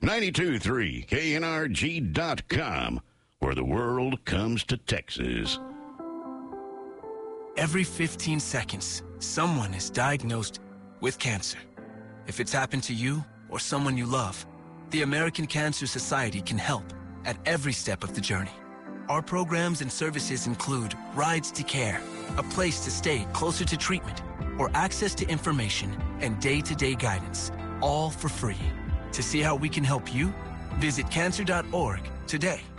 92.3 KNRG.com, where the world comes to Texas. Every 15 seconds, someone is diagnosed with cancer. If it's happened to you or someone you love, the American Cancer Society can help at every step of the journey. Our programs and services include Rides to Care, a place to stay closer to treatment, or access to information and day-to-day guidance, all for free. To see how we can help you, visit cancer.org today.